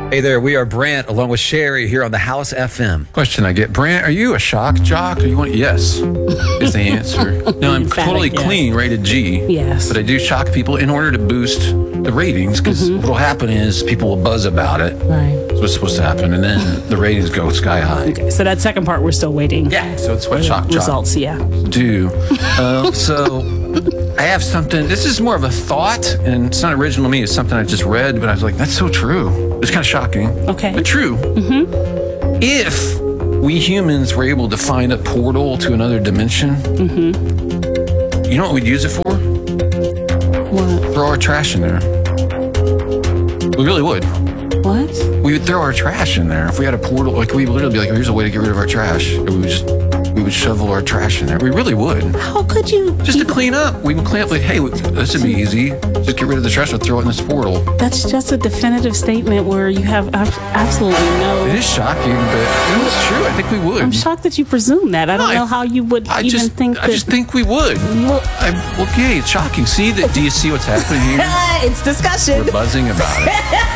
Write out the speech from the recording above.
Hey there, we are Brant along with Sherry here on the House FM. Question I get, Brant, are you a shock jock? Or you want yes? Is the answer. No, I'm Emphatic totally yes. clean, rated G. Yes. But I do shock people in order to boost the ratings because what will happen is people will buzz about it. Right. That's what's supposed to happen. And then the ratings go sky high. Okay, so that second part, we're still waiting. Yeah. So it's what shock Results, jocks yeah. do. So I have something. This is more of a thought, and it's not original to me. It's something I just read, but I was like, that's so true. It's kind of shocking. Okay. But true. Mm-hmm. If we humans were able to find a portal to another dimension, you know what we'd use it for? What? Throw our trash in there. We really would. What? We would throw our trash in there. If we had a portal, like we would literally be like, here's a way to get rid of our trash. And we would shovel our trash in there. We really would. How could you? Just to clean up. We would clean up like, hey, this would be easy. Just get rid of the trash and throw it in this portal. That's just a definitive statement where you have absolutely It no. is shocking, but it's true. I think we would. I'm shocked that you presume that. I don't know how you would I even just, think that. I just think we would. Well, Okay, it's shocking. See that? Do you see what's happening here? it's discussion. We're buzzing about it.